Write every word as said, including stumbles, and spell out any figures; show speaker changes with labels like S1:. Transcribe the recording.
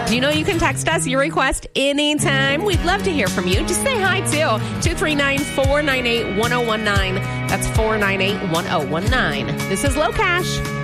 S1: Do you know you can text us your request anytime? We'd love to hear from you. Just say hi, too. two three nine, four nine eight, one oh one nine. That's four nine eight, one oh one nine. This is Low Cash.